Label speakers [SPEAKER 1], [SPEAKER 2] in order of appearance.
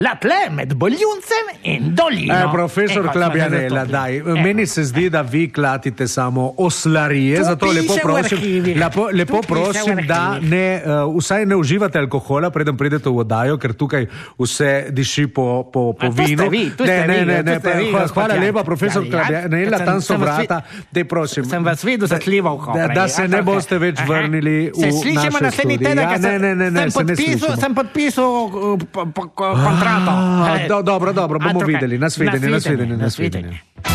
[SPEAKER 1] La tle med Boljuncem in dolino.
[SPEAKER 2] Profesor Klabijanela, daj, meni se zdi, da vi klatite samo oslarije, zato lepo prosim, da vsaj ne uživate alkohola, preden pridete v oddajo, ker tukaj vse diši po vinu. Hvala lepa, profesor Klabijanela, tam so vrata, dej prosim.
[SPEAKER 1] Sem vas videl zatljival.
[SPEAKER 2] Da se ne boste več vrnili v naše studio.
[SPEAKER 1] Sem podpisal kontrakt.
[SPEAKER 2] Dobro, bomo videli. Nasvidenje.